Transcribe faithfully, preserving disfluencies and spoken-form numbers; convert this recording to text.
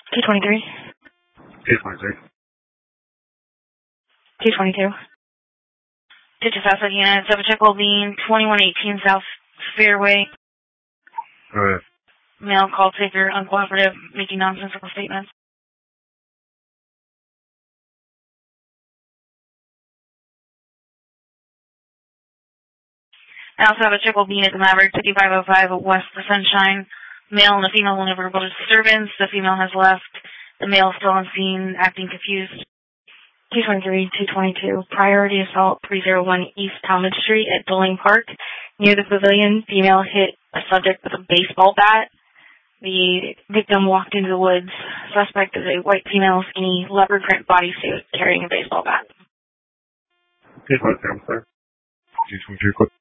T twenty-three. T twenty-three. T twenty-two. Digit Suspect Unit, Subcheck Bean, twenty-one eighteen South Fairway. Go ahead. Male call taker, uncooperative, making nonsensical statements. I also have a Chickle Bean at the Maverick, fifty-five oh five West the Sunshine. Male and the female went over disturbance. The female has left. The male is still on scene, acting confused. T twenty-three, T twenty-two, priority assault, three oh one East Talmadge Street at Dulling Park. Near the pavilion, female hit a subject with a baseball bat. The victim walked into the woods. Suspect is a white female, skinny, leopard print bodysuit, carrying a baseball bat. T twenty-two, I'm sorry. T twenty-two, quick.